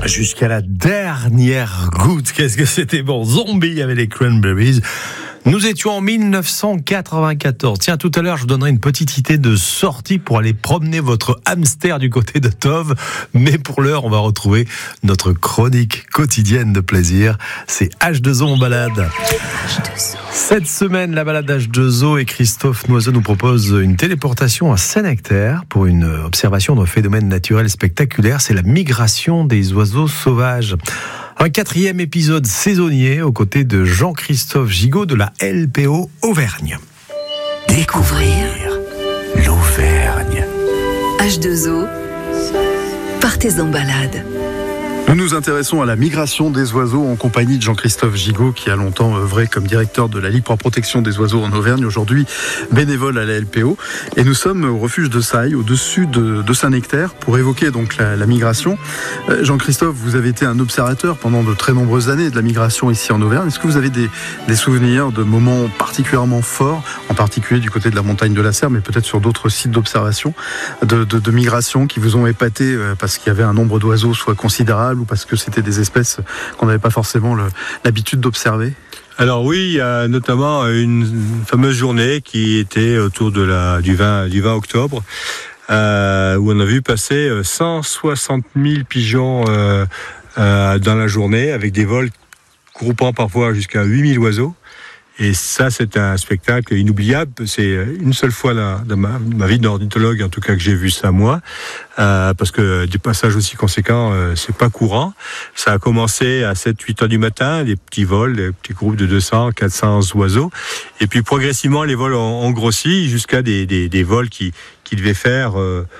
Jusqu'à la dernière goutte. Qu'est-ce que c'était bon. Zombie avec les Cranberries. Nous étions en 1994. Tiens, tout à l'heure, je vous donnerai une petite idée de sortie pour aller promener votre hamster du côté de Tove. Mais pour l'heure, on va retrouver notre chronique quotidienne de plaisir. C'est H2O en balade. Cette semaine, la balade H2O et Christophe Noiseau nous propose une téléportation à Saint-Nectaire pour une observation d'un phénomène naturel spectaculaire. C'est la migration des oiseaux sauvages. Un 4e épisode saisonnier aux côtés de Jean-Christophe Gigot de la LPO Auvergne. Découvrir l'Auvergne. H2O, partez en balade. Nous nous intéressons à la migration des oiseaux en compagnie de Jean-Christophe Gigot, qui a longtemps œuvré comme directeur de la Ligue pour la protection des oiseaux en Auvergne, aujourd'hui bénévole à la LPO. Et nous sommes au refuge de Sailles, au-dessus de Saint-Nectaire, pour évoquer donc la migration. Jean-Christophe, vous avez été un observateur pendant de très nombreuses années de la migration ici en Auvergne. Est-ce que vous avez des souvenirs de moments particulièrement forts, en particulier du côté de la montagne de la Serre, mais peut-être sur d'autres sites d'observation, de migration qui vous ont épaté parce qu'il y avait un nombre d'oiseaux soit considérable, ou parce que c'était des espèces qu'on n'avait pas forcément l'habitude d'observer? Alors oui, il y a notamment une fameuse journée qui était autour du 20 octobre, où on a vu passer 160 000 pigeons dans la journée, avec des vols groupant parfois jusqu'à 8 000 oiseaux. Et ça, c'est un spectacle inoubliable. C'est une seule fois dans ma vie d'ornithologue, en tout cas, que j'ai vu ça, moi. Parce que des passages aussi conséquents, c'est pas courant. Ça a commencé à 7-8 heures du matin, des petits vols, des petits groupes de 200, 400 oiseaux. Et puis, progressivement, les vols ont grossi jusqu'à des vols qui devaient faire,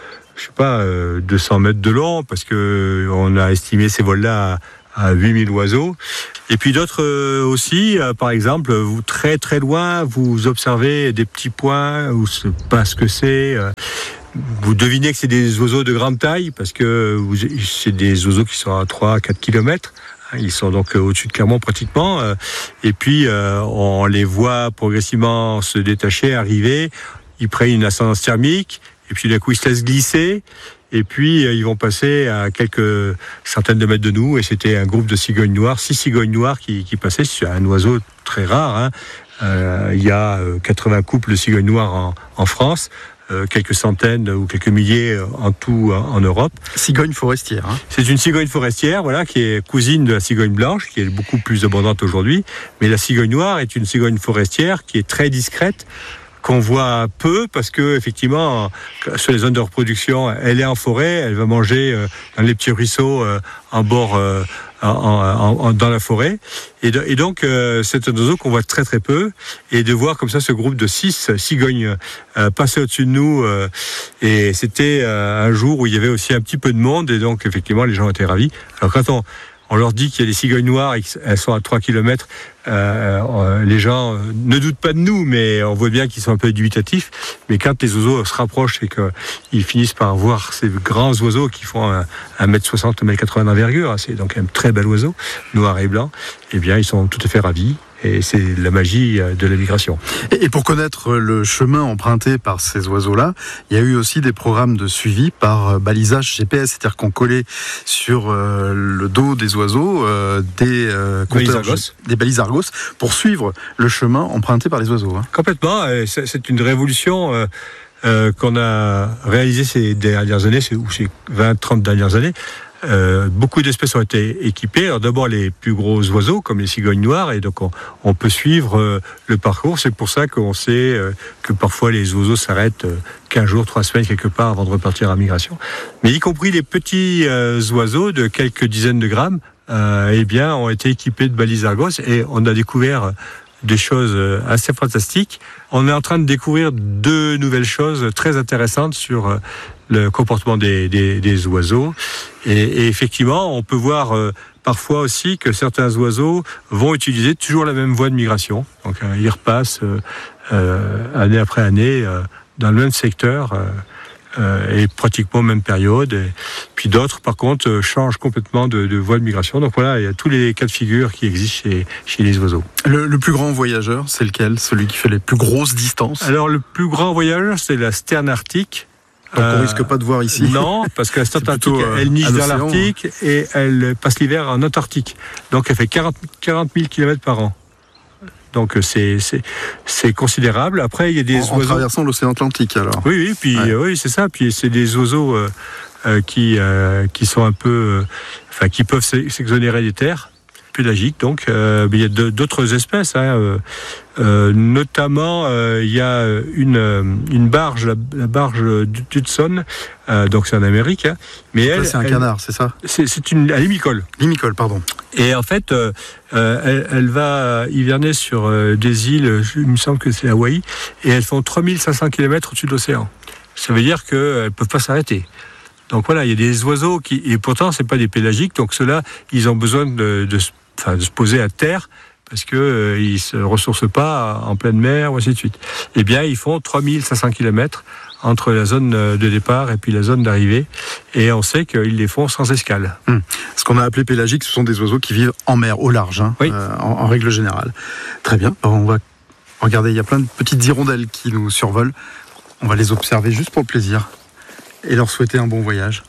200 mètres de long, parce que on a estimé ces vols-là à 8000 oiseaux. Et puis d'autres aussi, par exemple, vous très très loin, vous observez des petits points, vous ne savez pas ce que c'est. Vous devinez que c'est des oiseaux de grande taille, parce que c'est des oiseaux qui sont à 3-4 km. Ils sont donc au-dessus de Clermont pratiquement. Et puis on les voit progressivement se détacher, arriver. Ils prennent une ascendance thermique, et puis d'un coup ils se laissent glisser. Et puis, ils vont passer à quelques centaines de mètres de nous. Et c'était un groupe de cigognes noires, 6 cigognes noires qui passaient. C'est un oiseau très rare. Il y a 80 couples de cigognes noires en France, quelques centaines ou quelques milliers en tout en Europe. Cigogne forestière. C'est une cigogne forestière, voilà, qui est cousine de la cigogne blanche, qui est beaucoup plus abondante aujourd'hui. Mais la cigogne noire est une cigogne forestière qui est très discrète, qu'on voit peu, parce que effectivement sur les zones de reproduction, elle est en forêt, elle va manger dans les petits ruisseaux en bord dans la forêt, et donc c'est un oiseau qu'on voit très très peu, et de voir comme ça ce groupe de 6 cigognes passer au-dessus de nous, et c'était un jour où il y avait aussi un petit peu de monde, et donc effectivement les gens étaient ravis. Alors quand on leur dit qu'il y a des cigognes noires et qu'elles sont à 3 km, les gens ne doutent pas de nous, mais on voit bien qu'ils sont un peu dubitatifs. Mais quand les oiseaux se rapprochent et qu'ils finissent par voir ces grands oiseaux qui font 1m60, 1m80 d'envergure, c'est donc un très bel oiseau, noir et blanc, eh bien ils sont tout à fait ravis. Et c'est la magie de la migration. Et pour connaître le chemin emprunté par ces oiseaux-là, il y a eu aussi des programmes de suivi par balisage GPS, c'est-à-dire qu'on collait sur le dos des oiseaux des balises Argos pour suivre le chemin emprunté par les oiseaux. Complètement. C'est une révolution qu'on a réalisée ces dernières années, ou ces 20-30 dernières années. Beaucoup d'espèces ont été équipées. Alors d'abord les plus gros oiseaux comme les cigognes noires, et donc on peut suivre le parcours. C'est pour ça qu'on sait que parfois les oiseaux s'arrêtent 15 jours, 3 semaines quelque part avant de repartir en migration. Mais y compris les petits oiseaux de quelques dizaines de grammes, ont été équipés de balises Argos, et on a découvert des choses assez fantastiques. On est en train de découvrir 2 nouvelles choses très intéressantes sur le comportement des oiseaux. Et effectivement, on peut voir parfois aussi que certains oiseaux vont utiliser toujours la même voie de migration. Donc ils repassent année après année dans le même secteur et pratiquement même période. Et puis d'autres, par contre, changent complètement de voie de migration. Donc voilà, il y a tous les cas de figure qui existent chez les oiseaux. Le plus grand voyageur, c'est lequel? Celui qui fait les plus grosses distances? Alors le plus grand voyageur, c'est la sterne arctique. Donc on risque pas de voir ici. Non, parce que la Stade Antarctique, elle niche à vers l'océan. l'Arctique et elle passe l'hiver en Antarctique. Donc elle fait 40 000 km par an. Donc c'est considérable. Après, il y a des En oiseaux. traversant l'océan Atlantique, alors. Oui, puis Ouais. oui, c'est ça. Puis c'est des oiseaux qui sont un peu, qui peuvent s'exonérer des terres pélagiques. Donc, mais il y a d'autres espèces. Notamment, il y a une barge, la barge d'Hudson. Donc c'est en Amérique. Mais Là, c'est un canard, c'est ça? C'est une limicole. Limicole, pardon. Et en fait, elle va hiverner sur des îles, il me semble que c'est Hawaï, et elles font 3500 km au-dessus de l'océan. Ça veut dire qu'elles ne peuvent pas s'arrêter. Donc voilà, il y a des oiseaux qui, et pourtant, ce n'est pas des pélagiques, donc ceux-là, ils ont besoin de se poser à terre, parce qu'ils ne se ressourcent pas en pleine mer, ou ainsi de suite. Eh bien, ils font 3500 km entre la zone de départ et puis la zone d'arrivée, et on sait qu'ils les font sans escale. Ce qu'on a appelé pélagique, ce sont des oiseaux qui vivent en mer, au large, Oui. en règle générale. Très bien, alors, on va regarder, il y a plein de petites hirondelles qui nous survolent. On va les observer juste pour le plaisir et leur souhaiter un bon voyage.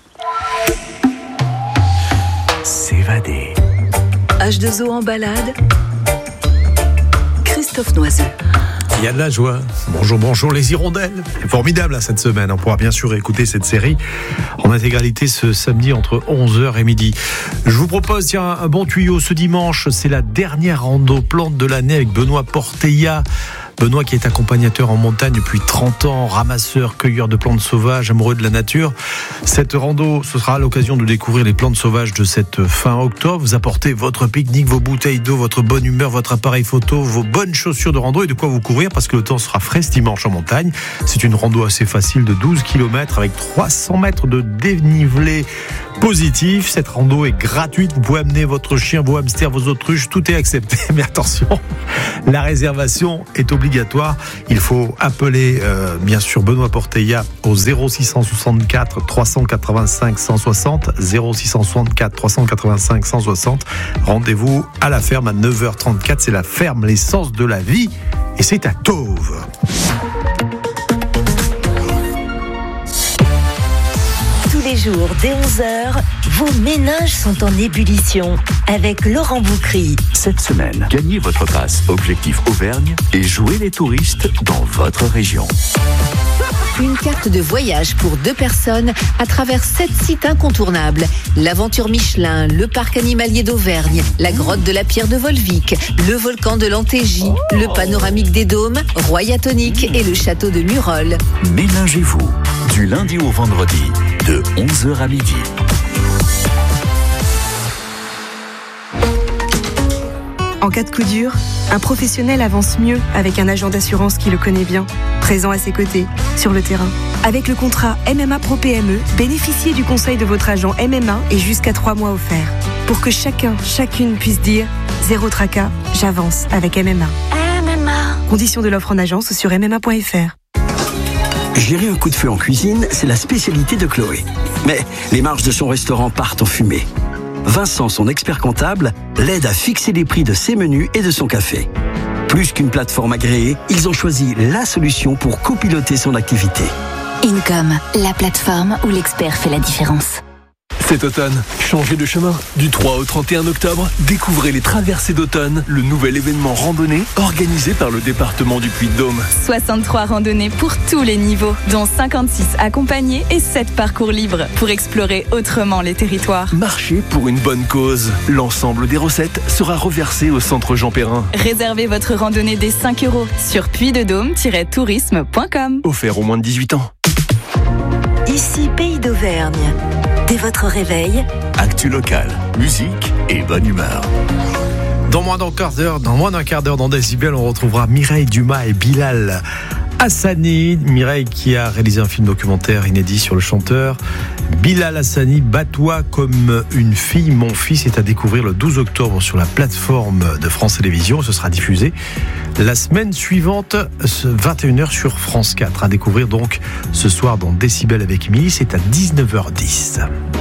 S'évader. H2O en balade. Christophe Noiseux. Il y a de la joie. Bonjour les hirondelles. C'est formidable cette semaine. On pourra bien sûr écouter cette série en intégralité ce samedi entre 11h et midi. Je vous propose un bon tuyau ce dimanche. C'est la dernière rando plante de l'année avec Benoît Portella. Benoît qui est accompagnateur en montagne depuis 30 ans, ramasseur, cueilleur de plantes sauvages, amoureux de la nature. Cette rando, ce sera l'occasion de découvrir les plantes sauvages de cette fin octobre. Vous apportez votre pique-nique, vos bouteilles d'eau, votre bonne humeur, votre appareil photo, vos bonnes chaussures de rando et de quoi vous couvrir parce que le temps sera frais ce dimanche en montagne. C'est une rando assez facile de 12 km avec 300 mètres de dénivelé positif. Cette rando est gratuite. Vous pouvez amener votre chien, vos hamsters, vos autruches. Tout est accepté. Mais attention, la réservation est obligatoire. Il faut appeler bien sûr Benoît Portella au 0664 385 160 0664 385 160. Rendez-vous à la ferme à 9h34. C'est la ferme L'Essence de la Vie et c'est à Tauve. Tous les jours, dès 11h, vos méninges sont en ébullition avec Laurent Boucry. Cette semaine, gagnez votre passe Objectif Auvergne et jouez les touristes dans votre région. Une carte de voyage pour 2 personnes à travers 7 sites incontournables. L'Aventure Michelin, le Parc animalier d'Auvergne, la grotte de la Pierre de Volvic, le volcan de l'Antégie, le panoramique des Dômes, Royatonique et le château de Murol. Ménagez-vous du lundi au vendredi de 11h à midi. En cas de coup dur, un professionnel avance mieux avec un agent d'assurance qui le connaît bien, présent à ses côtés, sur le terrain. Avec le contrat MMA Pro PME, bénéficiez du conseil de votre agent MMA et jusqu'à 3 mois offerts. Pour que chacune puisse dire « Zéro tracas, j'avance avec MMA ». Conditions de l'offre en agence sur MMA.fr. Gérer un coup de feu en cuisine, c'est la spécialité de Chloé. Mais les marges de son restaurant partent en fumée. Vincent, son expert comptable, l'aide à fixer les prix de ses menus et de son café. Plus qu'une plateforme agréée, ils ont choisi la solution pour copiloter son activité. Income, la plateforme où l'expert fait la différence. Cet automne, changez de chemin. Du 3 au 31 octobre, découvrez les Traversées d'automne, le nouvel événement randonnée organisé par le département du Puy-de-Dôme. 63 randonnées pour tous les niveaux, dont 56 accompagnés et 7 parcours libres pour explorer autrement les territoires. Marchez pour une bonne cause. L'ensemble des recettes sera reversé au centre Jean Perrin. Réservez votre randonnée dès 5 € sur puydedôme-tourisme.com. Offert aux moins de 18 ans. Ici Pays d'Auvergne. Dès votre réveil, Actu locale, musique et bonne humeur. Dans moins d'un quart d'heure, dans Décibel, on retrouvera Mireille Dumas et Bilal Hassani. Mireille qui a réalisé un film documentaire inédit sur le chanteur. Bilal Hassani, Bats-toi comme une fille, mon fils, est à découvrir le 12 octobre sur la plateforme de France Télévisions. Ce sera diffusé la semaine suivante, 21h sur France 4. À découvrir donc ce soir dans Décibel avec Émilie, c'est à 19h10.